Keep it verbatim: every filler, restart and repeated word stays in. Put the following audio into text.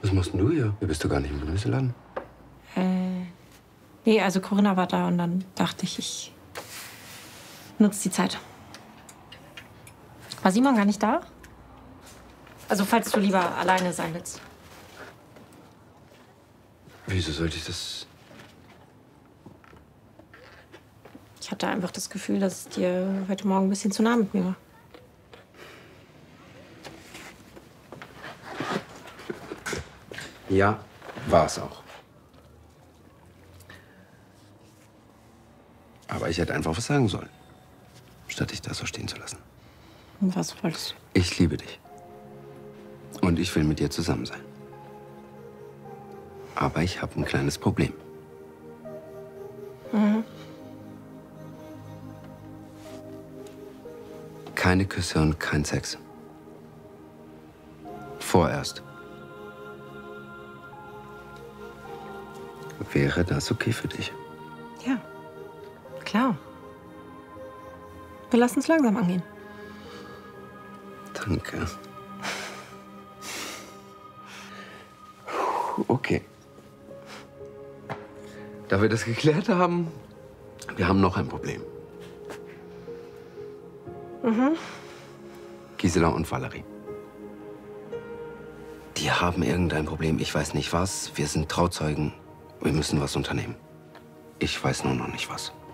Was machst denn du hier? Hier bist du gar nicht im Gemüseladen. Äh, nee, also Corinna war da und dann dachte ich, ich nutze die Zeit. War Simon gar nicht da? Also falls du lieber alleine sein willst. Wieso sollte ich das? Ich hatte einfach das Gefühl, dass es dir heute Morgen ein bisschen zu nah mit mir war. Ja, war es auch. Aber ich hätte einfach was sagen sollen, statt dich da so stehen zu lassen. Und was wolltest du? Ich liebe dich. Und ich will mit dir zusammen sein. Aber ich habe ein kleines Problem. Mhm. Keine Küsse und kein Sex. Vorerst. Wäre das okay für dich? Ja, klar. Wir lassen es langsam angehen. Danke. Okay. Da wir das geklärt haben, wir haben noch ein Problem. Mhm. Gisela und Valerie. Die haben irgendein Problem, ich weiß nicht was. Wir sind Trauzeugen. Wir müssen was unternehmen. Ich weiß nur noch nicht was.